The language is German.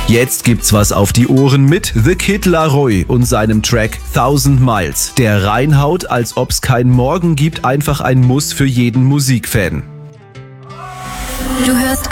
Jetzt gibt's was auf die Ohren mit The Kid Laroi und seinem Track 1000 Miles, der reinhaut, als ob's kein Morgen gibt, einfach ein Muss für jeden Musikfan. Du hörst